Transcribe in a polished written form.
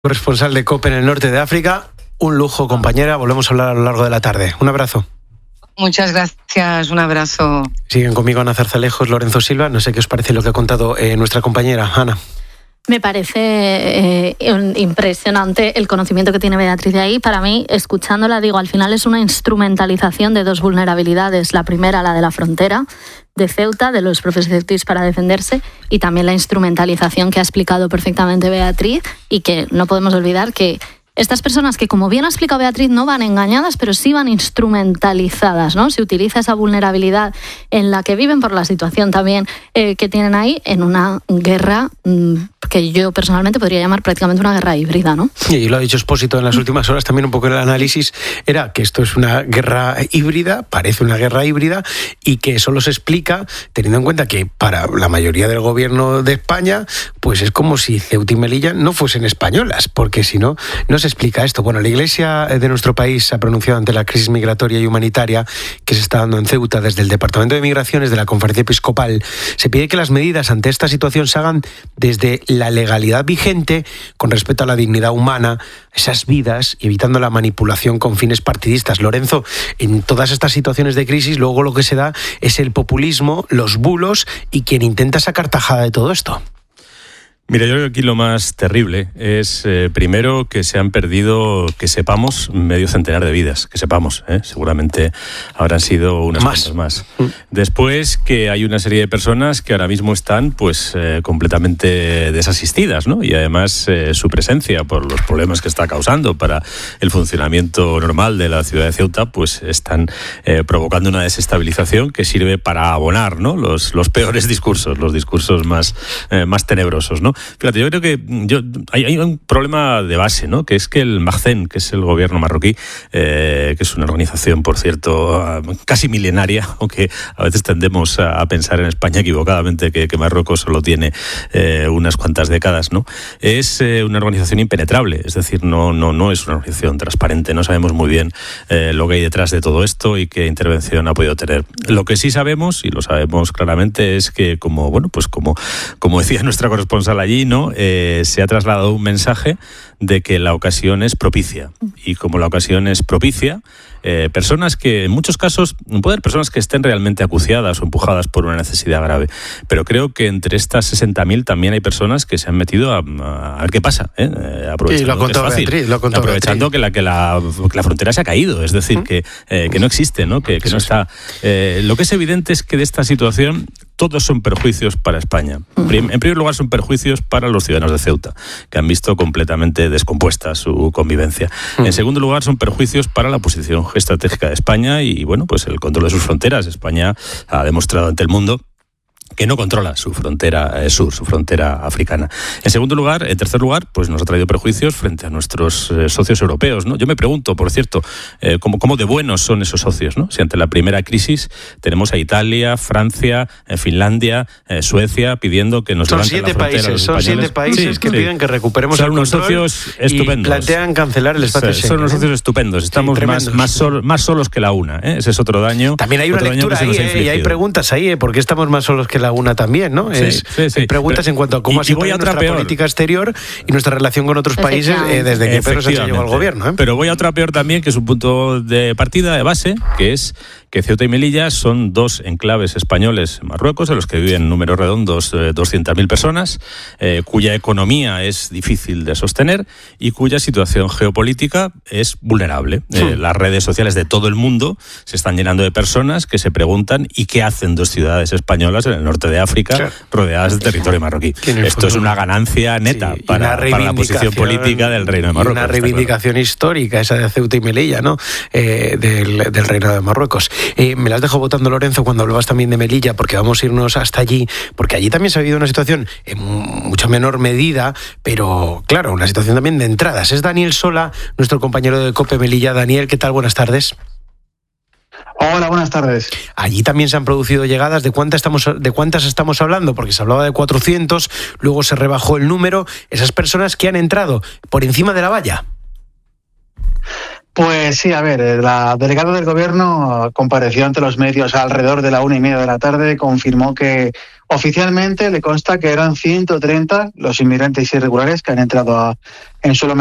Corresponsal de COPE en el norte de África. Un lujo, compañera. Volvemos a hablar a lo largo de la tarde. Un abrazo. Muchas gracias, un abrazo. Siguen conmigo Ana Zarzalejos, Lorenzo Silva. No sé qué os parece lo que ha contado nuestra compañera, Ana. Me parece impresionante el conocimiento que tiene Beatriz de ahí. Para mí, escuchándola, digo, al final es una instrumentalización de dos vulnerabilidades. La primera, la de la frontera de Ceuta, de los propios ceutíes para defenderse, y también la instrumentalización que ha explicado perfectamente Beatriz, y que no podemos olvidar que estas personas que, como bien ha explicado Beatriz, no van engañadas, pero sí van instrumentalizadas, ¿no? Se utiliza esa vulnerabilidad en la que viven por la situación también que tienen ahí en una guerra que yo personalmente podría llamar prácticamente una guerra híbrida, ¿no? Y lo ha dicho Expósito en las últimas horas, también un poco el análisis era que esto es una guerra híbrida, parece una guerra híbrida, y que solo se explica teniendo en cuenta que para la mayoría del gobierno de España, pues es como si Ceuta y Melilla no fuesen españolas, porque si no, no se explica esto. Bueno, la Iglesia de nuestro país se ha pronunciado ante la crisis migratoria y humanitaria que se está dando en Ceuta. Desde el Departamento de Migraciones de la Conferencia Episcopal se pide que las medidas ante esta situación se hagan desde la legalidad vigente, con respeto a la dignidad humana, esas vidas, y evitando la manipulación con fines partidistas. Lorenzo, en todas estas situaciones de crisis, luego lo que se da es el populismo, los bulos y quien intenta sacar tajada de todo esto. Mira, yo creo que aquí lo más terrible es, primero, que se han perdido, que sepamos, medio centenar de vidas, que sepamos, seguramente habrán sido unas cuantas más. Después, que hay una serie de personas que ahora mismo están pues completamente desasistidas, ¿no? Y además su presencia, por los problemas que está causando para el funcionamiento normal de la ciudad de Ceuta, pues están provocando una desestabilización que sirve para abonar, ¿no? los peores discursos, los discursos más tenebrosos, ¿no? Fíjate, yo creo que hay un problema de base, ¿no? Que es que el MACCEN, que es el gobierno marroquí, que es una organización, por cierto, casi milenaria, aunque a veces tendemos a pensar en España equivocadamente que Marruecos solo tiene unas cuantas décadas, ¿no? Es una organización impenetrable, es decir, no es una organización transparente, no sabemos muy bien lo que hay detrás de todo esto y qué intervención ha podido tener. Lo que sí sabemos, y lo sabemos claramente, es que como decía nuestra corresponsal allí, ¿no? Se ha trasladado un mensaje de que la ocasión es propicia. Y como la ocasión es propicia, personas que, en muchos casos, pueden haber personas que estén realmente acuciadas o empujadas por una necesidad grave. Pero creo que entre estas 60.000 también hay personas que se han metido a ver qué pasa, aprovechando que es fácil, aprovechando que la frontera se ha caído, es decir, que no existe, ¿no? Que no está. Lo que es evidente es que de esta situación todos son perjuicios para España. En primer lugar, son perjuicios para los ciudadanos de Ceuta, que han visto completamente descompuesta su convivencia. En segundo lugar, son perjuicios para la posición estratégica de España y, bueno, pues el control de sus fronteras. España ha demostrado ante el mundo que no controla su frontera sur, su frontera africana. En tercer lugar, pues nos ha traído perjuicios frente a nuestros socios europeos, ¿no? Yo me pregunto, por cierto, cómo de buenos son esos socios, ¿no? Si ante la primera crisis tenemos a Italia, Francia, Finlandia, Suecia pidiendo que nos levanten la frontera. Son 7 países que piden que recuperemos el control. Son unos socios estupendos. Y plantean cancelar el espacio Schengen. Son unos socios estupendos. Estamos más solos que la una, ¿eh? Ese es otro daño. También hay una lectura ahí, y hay preguntas ahí, ¿por qué estamos más solos que la una también, ¿no? Hay preguntas en cuanto a cómo ha sido nuestra política exterior y nuestra relación con otros países desde que Pedro Sánchez llegó al gobierno, ¿eh? Pero voy a otra peor también, que es un punto de partida, de base, que es que Ceuta y Melilla son dos enclaves españoles en Marruecos, en los que viven números redondos 200.000 personas, cuya economía es difícil de sostener y cuya situación geopolítica es vulnerable. Las redes sociales de todo el mundo se están llenando de personas que se preguntan ¿y qué hacen dos ciudades españolas en el norte de África rodeadas de territorio marroquí? Esto es una ganancia neta para la posición política del Reino de Marruecos. Una reivindicación histórica, esa de Ceuta y Melilla, ¿no? Del Reino de Marruecos. Me las dejo votando, Lorenzo, cuando hablabas también de Melilla, porque vamos a irnos hasta allí, porque allí también se ha vivido una situación en mucha menor medida, pero claro, una situación también de entradas. Es Daniel Sola, nuestro compañero de COPE Melilla. Daniel, ¿qué tal? Buenas tardes. Hola, buenas tardes. Allí también se han producido llegadas. ¿De cuántas estamos hablando? Porque se hablaba de 400, luego se rebajó el número. Esas personas que han entrado por encima de la valla. Pues sí, a ver, la delegada del Gobierno compareció ante los medios alrededor de la 1:30 de la tarde, confirmó que oficialmente le consta que eran 130 los inmigrantes irregulares que han entrado en suelo